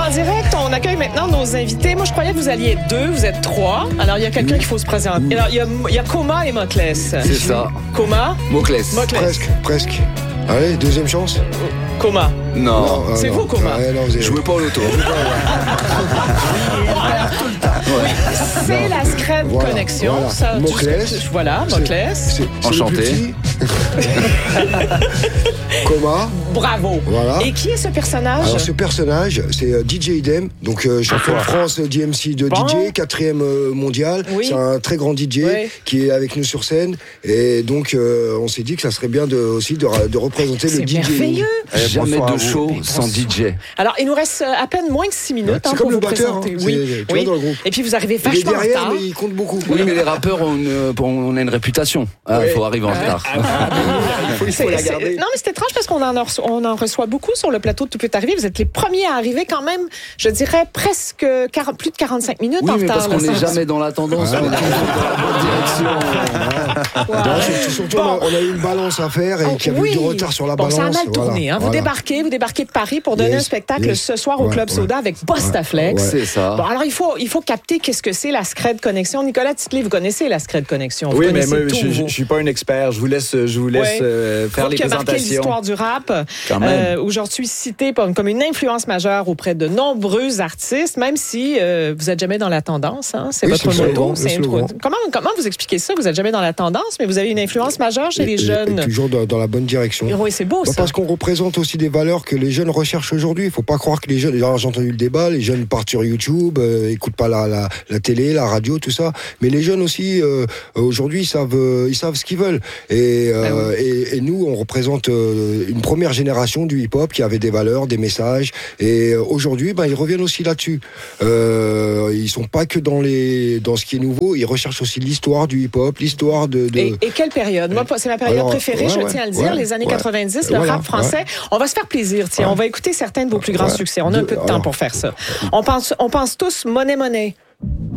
en direct. On accueille maintenant nos invités. Moi, je croyais que vous alliez être 2, vous êtes 3. Alors, il y a quelqu'un qu'il faut se présenter. Alors, il y a Coma et Moclès. C'est ça. Coma? Moclès. Presque. Allez, deuxième chance. Coma. Non. C'est vous, Coma. Je jouais pas au loto. C'est la Scred Connexion. Voilà. Ça, Moclès. Voilà, Moclès. Enchanté. Coma. Bravo. Voilà. Et qui est ce personnage? Alors ce personnage, c'est DJ Idem, donc champion de France DMC de DJ, 4e mondial. Oui. C'est un très grand DJ qui est avec nous sur scène. Et donc on s'est dit que ça serait bien aussi de représenter le DJ. C'est merveilleux. Jamais de show sans DJ. Alors, il nous reste à peine moins que 6 minutes C'est pour comme vous le batteur, présenter. tu vois, dans le groupe. Et puis, vous arrivez Il est vachement en derrière, retard. mais il compte beaucoup. Oui, mais les rappeurs, on a une réputation. Il faut arriver en retard. Il faut la garder. Non, mais c'est étrange parce qu'on en reçoit beaucoup sur le plateau de Tout peut arriver. Vous êtes les premiers à arriver quand même, je dirais, presque plus de 45 minutes en Oui, mais retard. parce qu'on n'est jamais dans la tendance, on est toujours dans la bonne direction. Surtout, on a eu une balance à faire et qu'il y a eu du retard sur la balance. Ça a mal tourné. Vous débarquez de Paris pour donner un spectacle ce soir au Club Soda avec Bostaflex. C'est ça. Bon, alors, il faut capter qu'est-ce que c'est la Scred Connexion. Nicolas Titley, vous connaissez la Scred Connexion. Oui, mais moi, je ne suis pas un expert. Je vous laisse faire les qui a marqué présentations. l'histoire du rap. Aujourd'hui cité comme une influence majeure auprès de nombreux artistes, même si vous n'êtes jamais dans la tendance. Hein? C'est votre motto. Comment vous expliquez ça? Vous n'êtes jamais dans la tendance, mais vous avez une influence majeure chez les jeunes. Et toujours dans la bonne direction. Oui, c'est beau, ça. Parce qu'on représente aussi des valeurs que les jeunes recherchent aujourd'hui. Il ne faut pas croire que les jeunes... J'ai entendu le débat, les jeunes partent sur YouTube, n'écoutent pas la télé, la radio, tout ça. Mais les jeunes aussi, aujourd'hui, ils savent ce qu'ils veulent. Et nous, on représente une première génération du hip-hop qui avait des valeurs, des messages. Et aujourd'hui, ils reviennent aussi là-dessus. Ils sont pas que dans ce qui est nouveau. Ils recherchent aussi l'histoire du hip-hop, l'histoire de... Et quelle période? Moi, c'est ma période préférée, je tiens à le dire, les années 90, le rap français. On va se faire plaisir, tiens. On va écouter certains de vos plus grands succès. On a un peu de temps pour faire ça. On pense tous Money Money.